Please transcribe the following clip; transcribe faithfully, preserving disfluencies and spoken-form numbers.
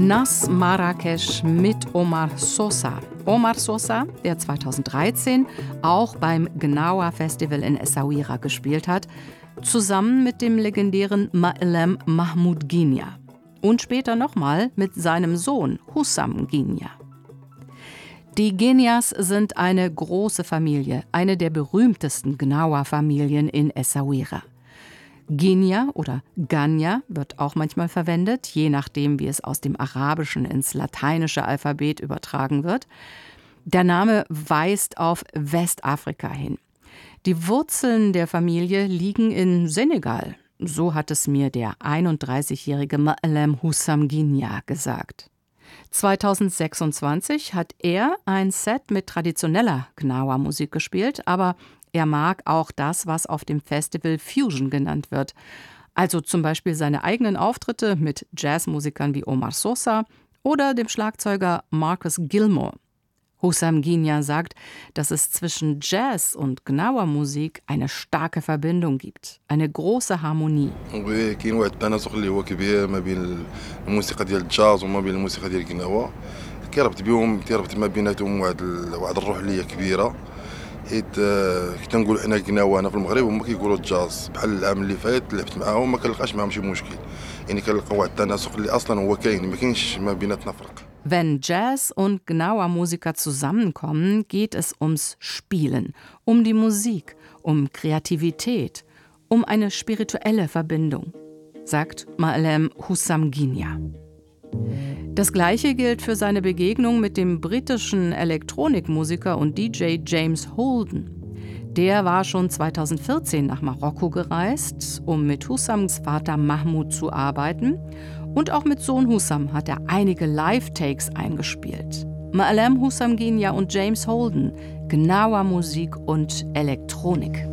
Nas Marrakesch mit Omar Sosa. Omar Sosa, der zweitausenddreizehn auch beim Gnawa Festival in Essaouira gespielt hat, zusammen mit dem legendären Ma'lem Mahmoud Ghina. Und später nochmal mit seinem Sohn Hussam Ghina. Die Ghinyas sind eine große Familie, eine der berühmtesten Gnawa-Familien in Essaouira. Ghina oder Ganya wird auch manchmal verwendet, je nachdem, wie es aus dem Arabischen ins lateinische Alphabet übertragen wird. Der Name weist auf Westafrika hin. Die Wurzeln der Familie liegen in Senegal. So hat es mir der einunddreißigjährige Ma'lem Hussam Ghina gesagt. zweitausendsechsundzwanzig hat er ein Set mit traditioneller Gnawa-Musik gespielt, aber er mag auch das, was auf dem Festival Fusion genannt wird. Also zum Beispiel seine eigenen Auftritte mit Jazzmusikern wie Omar Sosa oder dem Schlagzeuger Marcus Gilmore. Hussam Ghina sagt, dass es zwischen Jazz und Gnawa-Musik eine starke Verbindung gibt, eine große Harmonie. كاين واحد التناسق اللي هو كبير ما بين الموسيقى ديال الجاز وما بين الموسيقى ديال الغناوة كيربط بهم كيربط ما بيناتهم واحد واحد الروح اللي هي كبيرة حيت كنقولوا حنا الغناوة هنا في المغرب هما كيقولوا الجاز بحال العام اللي فات لعبت معاهم ما كنلقاش معاهم شي مشكل يعني كنلقى واحد التناسق اللي اصلا هو كاين ما كاينش ما بيناتنا فرق. Wenn Jazz- und Gnawa-Musiker zusammenkommen, geht es ums Spielen, um die Musik, um Kreativität, um eine spirituelle Verbindung, sagt Ma'lem Hussam Ghina. Das Gleiche gilt für seine Begegnung mit dem britischen Elektronikmusiker und D J James Holden. Der war schon zweitausendvierzehn nach Marokko gereist, um mit Hussams Vater Mahmoud zu arbeiten. Und auch mit Sohn Hussam hat er einige Live-Takes eingespielt. Ma'lem Hussam Ghina und James Holden, Gnawa-Musik und Elektronik.